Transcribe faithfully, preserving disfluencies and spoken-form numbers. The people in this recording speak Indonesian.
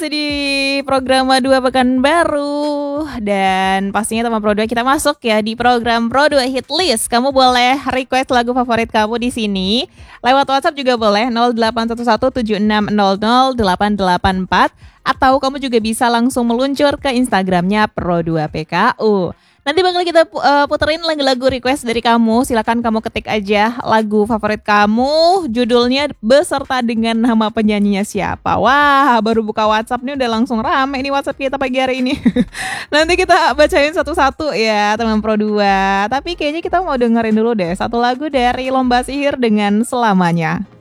masih di program dua Pekanbaru. Dan pastinya teman Pro dua kita masuk ya di program Pro dua Hit List. Kamu boleh request lagu favorit kamu di sini. Lewat WhatsApp juga boleh nol delapan satu satu tujuh enam nol nol delapan delapan empat. Atau kamu juga bisa langsung meluncur ke Instagramnya Pro dua P K U. Nanti bakal kita uh, puterin lagu-lagu request dari kamu. Silakan kamu ketik aja lagu favorit kamu, judulnya beserta dengan nama penyanyinya siapa. Wah, baru buka WhatsApp nih udah langsung rame nih WhatsApp kita pagi hari ini. Nanti kita bacain satu-satu ya teman Pro dua. Tapi kayaknya kita mau dengerin dulu deh satu lagu dari Lomba Sihir dengan Selamanya.